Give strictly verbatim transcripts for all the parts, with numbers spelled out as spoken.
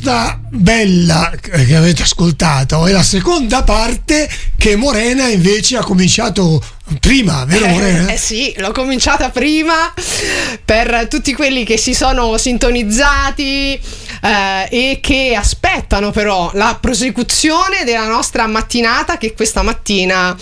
cosa bella che avete ascoltato è la seconda parte, che Morena invece ha cominciato prima, vero Morena? Eh, eh sì, l'ho cominciata prima per tutti quelli che si sono sintonizzati eh, e che aspettano però la prosecuzione della nostra mattinata, che questa mattina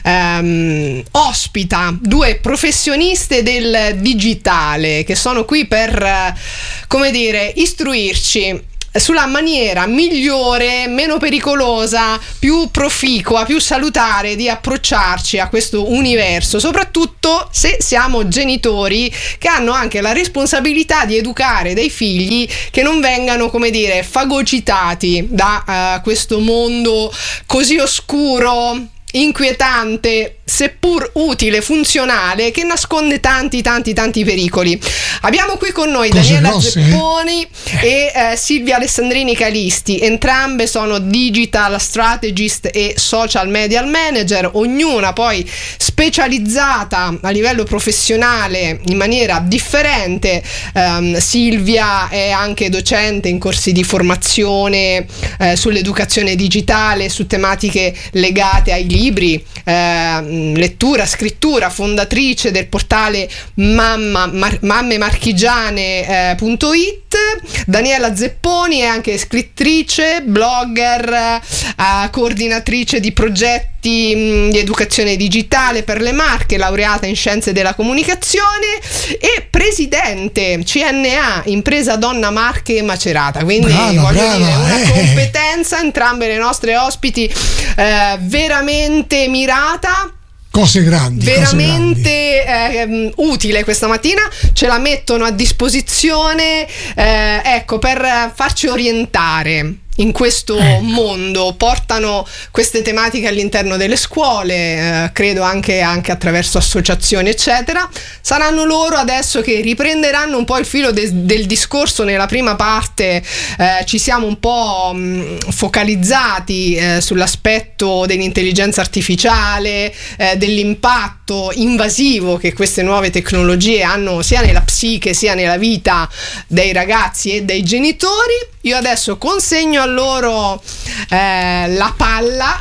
ehm, ospita due professioniste del digitale che sono qui per, eh, come dire, istruirci sulla maniera migliore, meno pericolosa, più proficua, più salutare di approcciarci a questo universo, soprattutto se siamo genitori che hanno anche la responsabilità di educare dei figli che non vengano, come dire, fagocitati da uh, questo mondo così oscuro, inquietante, seppur utile, funzionale, che nasconde tanti tanti tanti pericoli. Abbiamo qui con noi Cose Daniela grosse, Zepponi eh? e eh, Silvia Alessandrini Calisti. Entrambe sono digital strategist e social media manager, ognuna poi specializzata a livello professionale in maniera differente. um, Silvia è anche docente in corsi di formazione eh, sull'educazione digitale, su tematiche legate ai libri, eh, lettura, scrittura, fondatrice del portale mamma, mar, mamme marchigiane punto it. Daniela Zepponi è anche scrittrice, blogger, eh, coordinatrice di progetti mh, di educazione digitale per le Marche, laureata in scienze della comunicazione e presidente C N A, impresa Donna Marche e Macerata. Quindi brava, voglio brava, dire, una eh. competenza, entrambe le nostre ospiti eh, veramente mirata. Cose grandi, veramente eh, utile questa mattina, ce la mettono a disposizione eh, ecco, per farci orientare in questo ecco. mondo, portano queste tematiche all'interno delle scuole, eh, credo anche, anche attraverso associazioni eccetera. Saranno loro adesso che riprenderanno un po' il filo de- del discorso. Nella prima parte eh, ci siamo un po' mh, focalizzati eh, sull'aspetto dell'intelligenza artificiale, eh, dell'impatto invasivo che queste nuove tecnologie hanno sia nella psiche sia nella vita dei ragazzi e dei genitori. Io adesso consegno a loro eh, la palla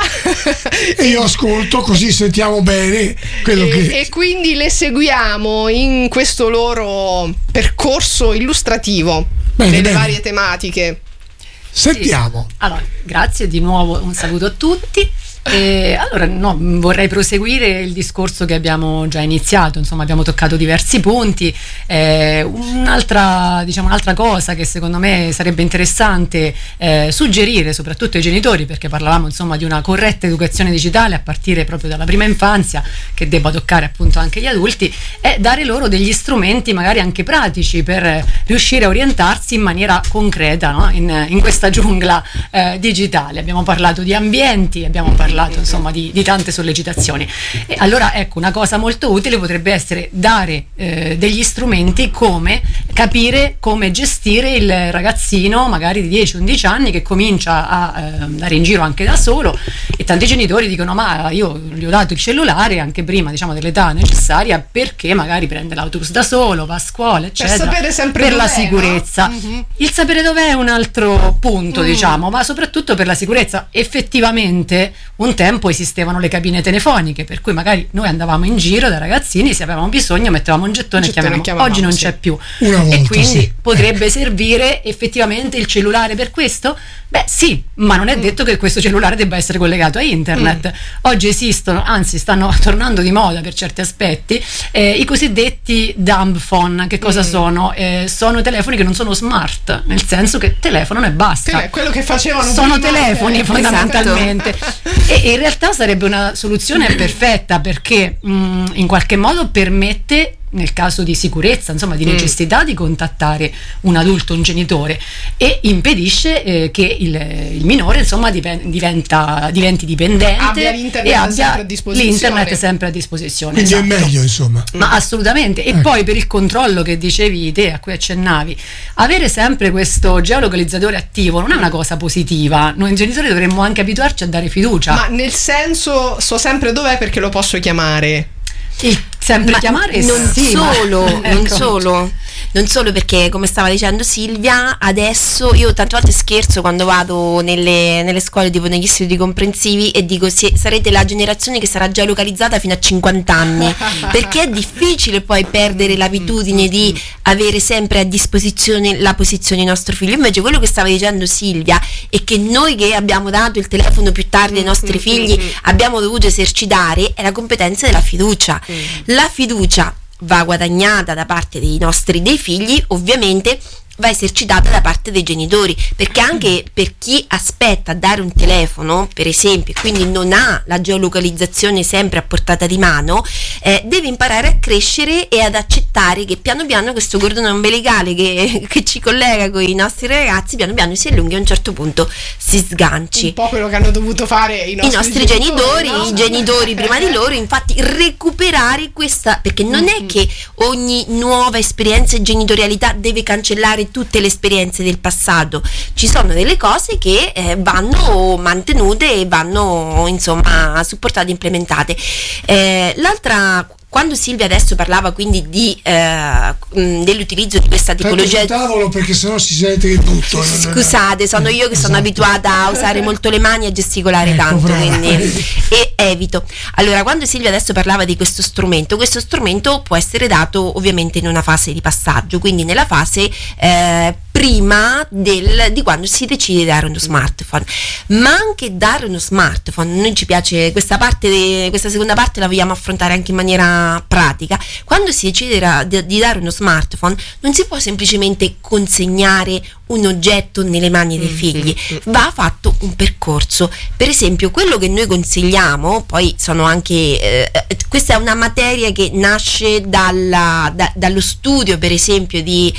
e io ascolto, così sentiamo bene quello e, che... e quindi le seguiamo in questo loro percorso illustrativo bene, delle bene. varie tematiche. Sentiamo. Sì. Allora, grazie di nuovo, un saluto a tutti. E allora no, vorrei proseguire il discorso che abbiamo già iniziato, insomma abbiamo toccato diversi punti. Eh, un'altra, diciamo, un'altra cosa che secondo me sarebbe interessante eh, suggerire soprattutto ai genitori, perché parlavamo insomma di una corretta educazione digitale a partire proprio dalla prima infanzia, che debba toccare appunto anche gli adulti, è dare loro degli strumenti magari anche pratici per riuscire a orientarsi in maniera concreta, no? in, in questa giungla eh, digitale. Abbiamo parlato di ambienti, abbiamo parlato parlato insomma di, di tante sollecitazioni, e allora ecco, una cosa molto utile potrebbe essere dare eh, degli strumenti, come capire come gestire il ragazzino magari di dieci undici anni che comincia a eh, andare in giro anche da solo, e tanti genitori dicono ma io gli ho dato il cellulare anche prima, diciamo, dell'età necessaria, perché magari prende l'autobus da solo, va a scuola eccetera, per sapere sempre per la dov'è, sicurezza, no? Mm-hmm. Il sapere dov'è è un altro punto, mm. diciamo, ma soprattutto per la sicurezza. Effettivamente un tempo esistevano le cabine telefoniche, per cui magari noi andavamo in giro da ragazzini, se avevamo bisogno mettevamo un gettone, un gettone e chiamavamo. Oggi non sì. c'è più. Una volta, e quindi sì. potrebbe servire effettivamente il cellulare per questo? Beh sì, ma non è mm. detto che questo cellulare debba essere collegato a internet. Mm. Oggi esistono, anzi stanno tornando di moda per certi aspetti, eh, i cosiddetti dumb phone. Che cosa mm. sono? Eh, sono telefoni che non sono smart, nel senso che telefonano e basta. Che quello che facevano sono prima, telefoni eh, fondamentalmente. E in realtà sarebbe una soluzione perfetta, perché mh, in qualche modo permette, nel caso di sicurezza, insomma di necessità, mm. di contattare un adulto, un genitore, e impedisce eh, che il, il minore insomma diventa, diventi dipendente, abbia l'internet e abbia sempre a disposizione. l'internet sempre a disposizione. Quindi esatto. è meglio, insomma. Ma assolutamente. E eh. poi per il controllo che dicevi te, a cui accennavi, avere sempre questo geolocalizzatore attivo non è una cosa positiva. Noi genitori dovremmo anche abituarci a dare fiducia. Ma nel senso, so sempre dov'è perché lo posso chiamare. Il sempre Ma chiamare, non sì, solo, ma... non ecco. solo. Non solo perché, come stava dicendo Silvia, adesso io tante volte scherzo quando vado nelle, nelle scuole, tipo negli istituti comprensivi, e dico sì, sarete la generazione che sarà geolocalizzata fino a cinquanta anni, perché è difficile poi perdere l'abitudine di avere sempre a disposizione la posizione di nostro figlio. Invece quello che stava dicendo Silvia è che noi che abbiamo dato il telefono più tardi ai nostri figli abbiamo dovuto esercitare è la competenza della fiducia. La fiducia va guadagnata da parte dei nostri dei figli, ovviamente va esercitata da parte dei genitori, perché anche per chi aspetta a dare un telefono, per esempio, e quindi non ha la geolocalizzazione sempre a portata di mano, eh, deve imparare a crescere e ad accettare che piano piano questo cordone ombelicale che, che ci collega con i nostri ragazzi piano piano si allunghi e a un certo punto si sganci. Un po' quello che hanno dovuto fare i nostri, I nostri genitori, genitori, no? i genitori prima di loro, infatti recuperare questa, perché non Mm-hmm. è che ogni nuova esperienza e genitorialità deve cancellare tutte le esperienze del passato, ci sono delle cose che eh, vanno mantenute e vanno insomma supportate, implementate. Eh, l'altra, quando Silvia adesso parlava quindi di eh, dell'utilizzo di questa tipologia, Aspetta sul tavolo perché sennò si sente che tutto. scusate, sono io che sono Esatto. abituata a usare molto le mani e a gesticolare Ecco, tanto, brava. quindi e evito. Allora, quando Silvia adesso parlava di questo strumento, questo strumento può essere dato ovviamente in una fase di passaggio, quindi nella fase eh, prima del, di quando si decide di dare uno smartphone, ma anche dare uno smartphone, noi ci piace questa parte, de, questa seconda parte la vogliamo affrontare anche in maniera pratica. Quando si decide di, di dare uno smartphone non si può semplicemente consegnare un oggetto nelle mani dei figli, va fatto un percorso. Per esempio, quello che noi consigliamo, poi sono anche eh, questa è una materia che nasce dalla, da, dallo studio, per esempio, di,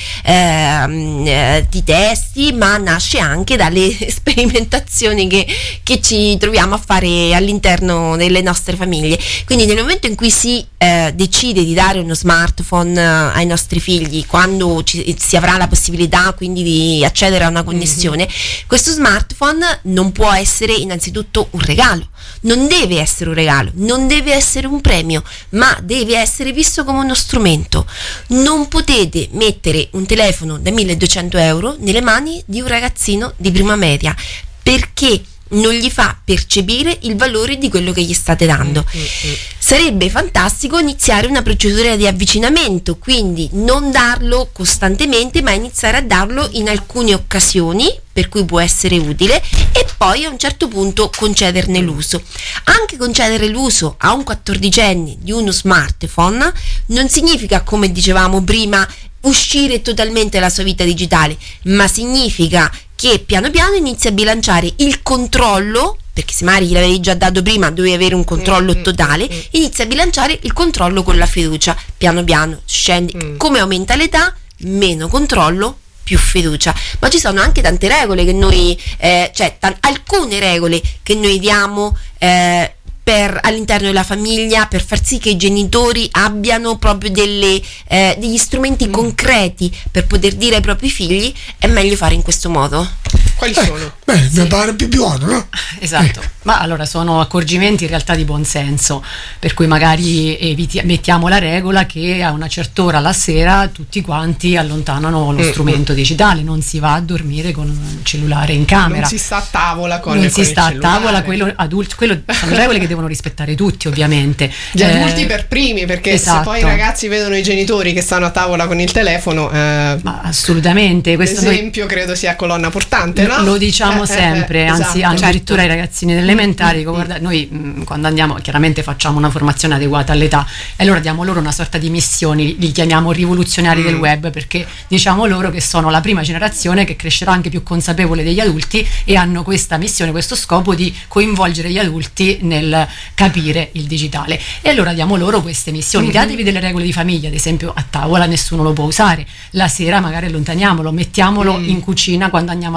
eh, di testi, ma nasce anche dalle sperimentazioni che, che ci troviamo a fare all'interno delle nostre famiglie. Quindi nel momento in cui si eh, decide di dare uno smartphone eh, ai nostri figli, quando ci, si avrà la possibilità quindi di accedere a una connessione, mm-hmm. questo smartphone non può essere innanzitutto un regalo, non deve essere un regalo, non deve essere un premio, ma deve essere visto come uno strumento. Non potete mettere un telefono da milleduecento euro nelle mani di un ragazzino di prima media, perché non gli fa percepire il valore di quello che gli state dando. Mm-hmm. Sarebbe fantastico iniziare una procedura di avvicinamento, quindi non darlo costantemente, ma iniziare a darlo in alcune occasioni per cui può essere utile, e poi a un certo punto concederne l'uso. Anche concedere l'uso a un quattordicenne di uno smartphone non significa, come dicevamo prima, uscire totalmente dalla sua vita digitale, ma significa che piano piano inizia a bilanciare il controllo, perché se magari gliel'avevi già dato prima, dovevi avere un controllo mm, totale, mm, inizia a bilanciare il controllo con la fiducia, piano piano scende, mm. come aumenta l'età, meno controllo, più fiducia. Ma ci sono anche tante regole che noi, eh, cioè t- alcune regole che noi diamo eh, per, all'interno della famiglia, per far sì che i genitori abbiano proprio delle, eh, degli strumenti mm. concreti per poter dire ai propri figli è meglio fare in questo modo. Quali eh, sono? Beh, mi pare più buono, no? Esatto, eh. ma allora sono accorgimenti in realtà di buon senso, per cui magari eviti, mettiamo la regola che a una certa ora la sera tutti quanti allontanano lo mm. strumento digitale, non si va a dormire con un cellulare in camera. Non si sta a tavola con, non con si sta a tavola, quello adulti, quello sono regole che devono rispettare tutti, ovviamente. Gli eh, adulti per primi, perché esatto. se poi i ragazzi vedono i genitori che stanno a tavola con il telefono, eh, ma assolutamente, questo l'esempio noi, credo sia colonna portante, no? Lo diciamo eh, sempre, eh, anzi esatto, addirittura certo. ai ragazzini elementari, mm-hmm. guarda, noi mh, quando andiamo chiaramente facciamo una formazione adeguata all'età e allora diamo loro una sorta di missioni, li chiamiamo rivoluzionari mm. del web, perché diciamo loro che sono la prima generazione che crescerà anche più consapevole degli adulti e hanno questa missione, questo scopo di coinvolgere gli adulti nel capire il digitale, e allora diamo loro queste missioni, mm-hmm. datevi delle regole di famiglia, ad esempio a tavola nessuno lo può usare, la sera magari allontaniamolo, mettiamolo mm. in cucina quando andiamo a dormire,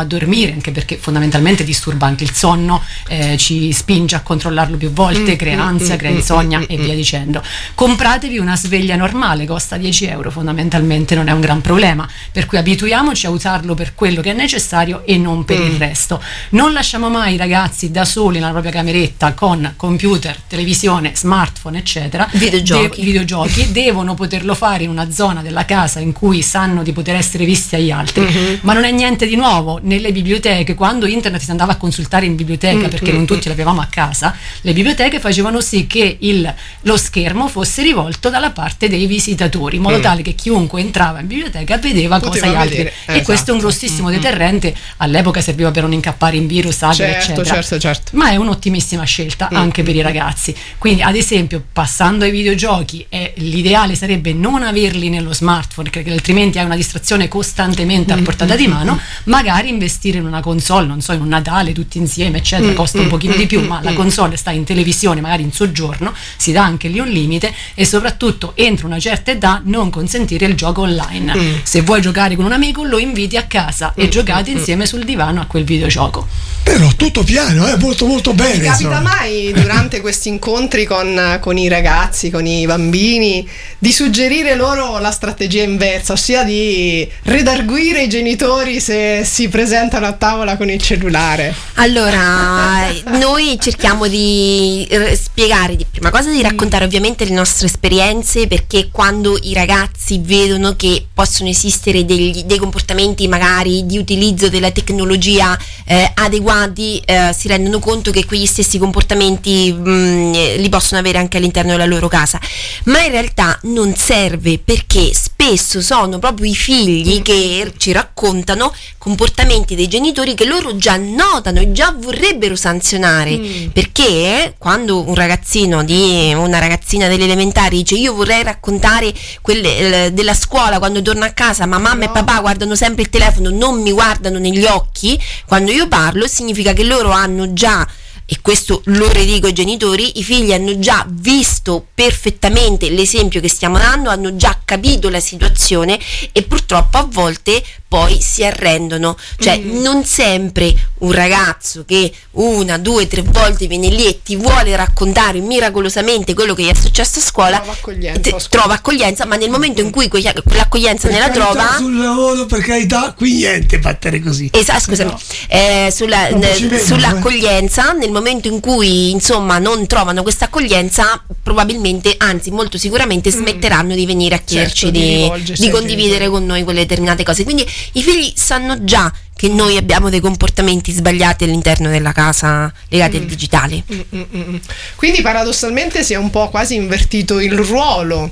dormire, anche perché fondamentalmente disturba anche il sonno, eh, ci spinge a controllarlo più volte, crea ansia, crea insonnia e via dicendo. Compratevi una sveglia normale, costa dieci euro, fondamentalmente non è un gran problema, per cui abituiamoci a usarlo per quello che è necessario e non per il resto. Non lasciamo mai i ragazzi da soli nella propria cameretta con computer, televisione, smartphone eccetera, videogiochi, De- videogiochi. Devono poterlo fare in una zona della casa in cui sanno di poter essere visti agli altri, mm-hmm. ma non è niente di nuovo. Nelle biblioteche, quando internet si andava a consultare in biblioteca, mm-hmm. perché non tutti l'avevamo a casa, le biblioteche facevano sì che il, lo schermo fosse rivolto dalla parte dei visitatori, in modo mm. tale che chiunque entrava in biblioteca vedeva Poteva cosa gli altri, vedere. e Esatto. questo è un grossissimo mm-hmm. deterrente. All'epoca serviva per non incappare in virus, hacker, certo, eccetera, certo, certo. ma è un'ottimissima scelta mm-hmm. anche per i ragazzi. Quindi ad esempio, passando ai videogiochi, è, l'ideale sarebbe non averli nello smartphone, perché altrimenti hai una distrazione costantemente a portata di mano. Magari investire in una console, non so, in un Natale tutti insieme eccetera, mm, costa un pochino mm, di più, mm, ma mm. la console sta in televisione magari in soggiorno, si dà anche lì un limite, e soprattutto entro una certa età non consentire il gioco online. Mm. Se vuoi giocare con un amico lo inviti a casa e mm, giocate mm, insieme sul divano a quel videogioco. Però tutto piano, eh, molto molto bene. Ti capita insomma. mai durante questi incontri con, con i ragazzi, con i bambini, di suggerire loro la strategia inversa, ossia di redarguire i genitori se si presentano a tavola con il cellulare? Allora, noi cerchiamo di spiegare, di prima cosa di raccontare ovviamente le nostre esperienze, perché quando i ragazzi vedono che possono esistere degli, dei comportamenti magari di utilizzo della tecnologia eh, adeguati, eh, si rendono conto che quegli stessi comportamenti mh, li possono avere anche all'interno della loro casa. Ma in realtà non serve, perché spesso sono proprio i figli che ci raccontano comportamenti dei genitori che loro già notano e già vorrebbero sanzionare, mm. perché quando un ragazzino di una ragazzina delle elementari dice io vorrei raccontare quelle, eh, della scuola quando torno a casa, ma mamma no. e papà guardano sempre il telefono, non mi guardano negli occhi quando io parlo, significa che loro hanno già, e questo lo ridico ai genitori, i figli hanno già visto perfettamente l'esempio che stiamo dando, hanno già capito la situazione e purtroppo a volte poi si arrendono. Cioè mm. non sempre un ragazzo che una, due, tre volte viene lì e ti vuole raccontare miracolosamente quello che gli è successo a scuola trova accoglienza, te, trova accoglienza, ma nel momento in cui quella, quell'accoglienza per nella trova sul lavoro, per carità, qui niente battere così. Esatto, scusami, no. eh, sulla, n- sull'accoglienza, nel momento in cui insomma non trovano questa accoglienza, probabilmente, anzi molto sicuramente smetteranno mm. di venire a chiederci certo, di, di, di condividere con noi quelle determinate cose. Quindi i figli sanno già che noi abbiamo dei comportamenti sbagliati all'interno della casa legati mm. al digitale. Mm, mm, mm. Quindi paradossalmente si è un po' quasi invertito il ruolo.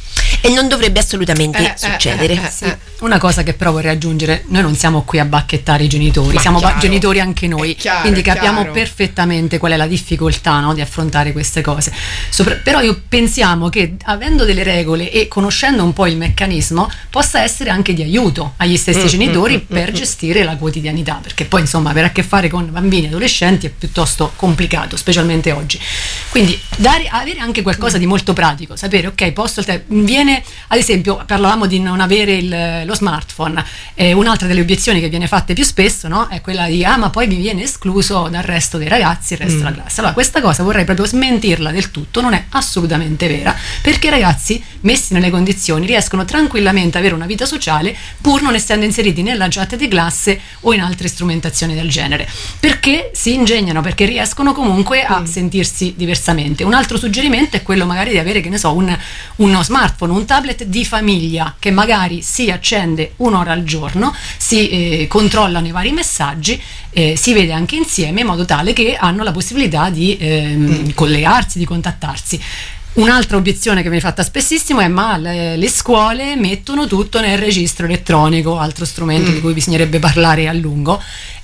E non dovrebbe assolutamente eh, succedere. Eh, eh, eh, sì. Una cosa che però vorrei aggiungere: noi non siamo qui a bacchettare i genitori, ma siamo chiaro, genitori anche noi, chiaro, quindi capiamo chiaro. perfettamente qual è la difficoltà, no, di affrontare queste cose. Sopra- però io pensiamo che avendo delle regole e conoscendo un po' il meccanismo possa essere anche di aiuto agli stessi mm, genitori mm, per mm, gestire la quotidianità, perché poi insomma avere a che fare con bambini e adolescenti è piuttosto complicato, specialmente oggi. Quindi dare, avere anche qualcosa di molto pratico, sapere ok, posto il te- viene, ad esempio parlavamo di non avere il, lo smartphone, eh, un'altra delle obiezioni che viene fatte più spesso, no, è quella di ah ma poi mi viene escluso dal resto dei ragazzi, il resto mm. della classe. Allora questa cosa vorrei proprio smentirla del tutto, non è assolutamente vera, perché i ragazzi messi nelle condizioni riescono tranquillamente ad avere una vita sociale pur non essendo inseriti nella chat di classe o in altre strumentazioni del genere, perché si ingegnano, perché riescono comunque a mm. sentirsi diversamente. Un altro suggerimento è quello magari di avere, che ne so, un, uno smartphone, un tablet di famiglia che magari si accende un'ora al giorno, si eh, controllano i vari messaggi, eh, si vede anche insieme, in modo tale che hanno la possibilità di eh, mm. collegarsi, di contattarsi. Un'altra obiezione che viene fatta spessissimo è ma le, le scuole mettono tutto nel registro elettronico, altro strumento mm. di cui bisognerebbe parlare a lungo,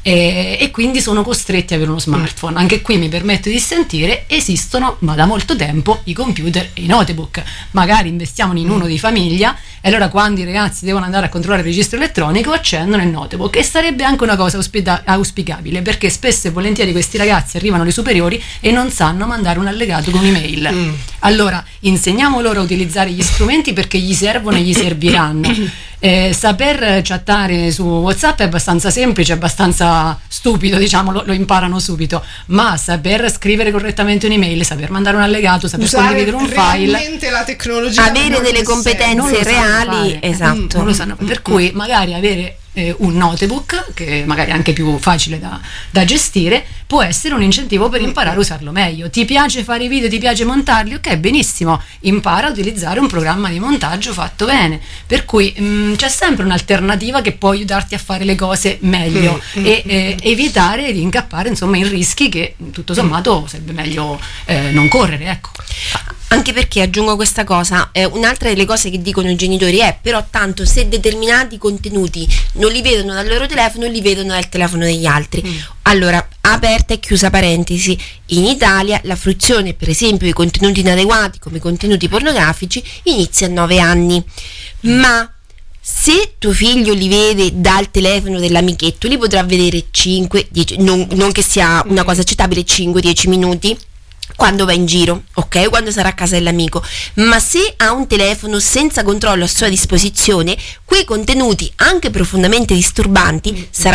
e, e quindi sono costretti ad avere uno smartphone. Anche qui mi permetto di sentire, esistono ma da molto tempo i computer e i notebook, magari investiamo in uno di famiglia e allora quando i ragazzi devono andare a controllare il registro elettronico accendono il notebook, e sarebbe anche una cosa auspica- auspicabile, perché spesso e volentieri questi ragazzi arrivano alle superiori e non sanno mandare un allegato con un'email. Mm. Allora Allora, insegniamo loro a utilizzare gli strumenti perché gli servono e gli serviranno. Eh, saper chattare su WhatsApp è abbastanza semplice, abbastanza stupido, diciamo, lo, lo imparano subito, ma saper scrivere correttamente un'email, saper mandare un allegato, saper usare condividere un file, la tecnologia, avere delle competenze reali, esatto. Non lo sanno, per cui magari avere eh, un notebook, che magari è anche più facile da, da gestire, può essere un incentivo per imparare a usarlo meglio. Ti piace fare i video, ti piace montarli? Ok, benissimo, impara a utilizzare un programma di montaggio fatto bene, per cui mh, c'è sempre un'alternativa che può aiutarti a fare le cose meglio mm, e mm, eh, evitare di incappare insomma in rischi che tutto sommato sarebbe meglio eh, non correre, ecco. Anche perché, aggiungo questa cosa, eh, un'altra delle cose che dicono i genitori è: però tanto se determinati contenuti non li vedono dal loro telefono, li vedono dal telefono degli altri. Mm. Allora, aperta e chiusa parentesi, in Italia la fruizione, per esempio, di contenuti inadeguati come contenuti pornografici inizia a nove anni, ma se tuo figlio li vede dal telefono dell'amichetto, li potrà vedere cinque dieci, non, non che sia una cosa accettabile, cinque dieci minuti quando va in giro, ok? Quando sarà a casa dell'amico. Ma se ha un telefono senza controllo a sua disposizione, quei contenuti, anche profondamente disturbanti, saranno